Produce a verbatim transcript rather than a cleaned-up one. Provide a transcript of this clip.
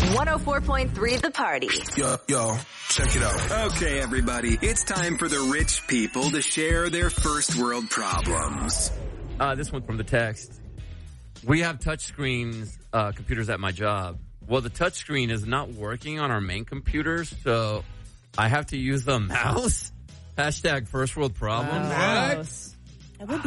one oh four point three The Party. Yo, yo, check it out. Okay, everybody, it's time for the rich people to share their first world problems. Uh, this one from the text. We have touch screens, uh, computers at my job. Well, the touch screen is not working on our main computers, so I have to use the mouse. Hashtag first world problem. Mouse. That would be